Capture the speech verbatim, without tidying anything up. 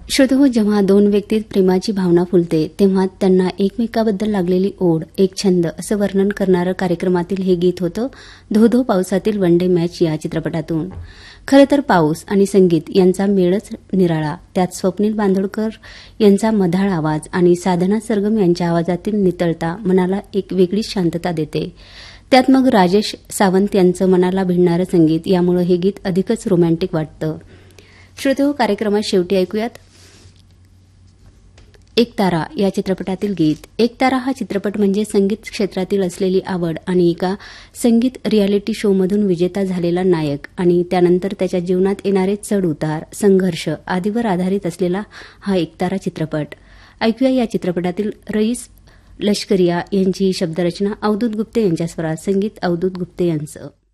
श्रोतेहो, जेव्हा दोन व्यक्तीत प्रेमाची भावना फुलते तेव्हा त्यांना एकमेकाबद्दल लागलेली ओढ, एक छंद असं वर्णन करणारं कार्यक्रमातील हे गीत होतं धो धो पावसातील वन डे मॅच या चित्रपटातून. खरं तर पाऊस आणि संगीत यांचा मेळच निराळा. त्यात स्वप्नील बांदोडकर यांचा मधाळ आवाज आणि साधना सरगम यांच्या आवाजातील नितळता मनाला एक वेगळीच शांतता देते. त्यात मग राजेश सावंत यांचं मनाला भिडणारं संगीत, यामुळे हे गीत अधिकच रोमॅन्टिक वाटतं. श्रोतेहो, कार्यक्रमात शेवटी ऐकूयात एक तारा या चित्रपटातील गीत. एक तारा हा चित्रपट म्हणजे संगीत क्षेत्रातील असलेली आवड आणि एका संगीत रियालिटी शोमधून विजेता झालेला नायक आणि त्यानंतर त्याच्या जीवनात येणारे चढ उतार, संघर्ष आदीवर आधारित असलेला हा एक तारा चित्रपट. ऐकूया या चित्रपटातील रईस लष्करिया यांची शब्दरचना, अवधूत गुप्ते यांच्या स्वरात, संगीत अवधूत गुप्ते यांचं.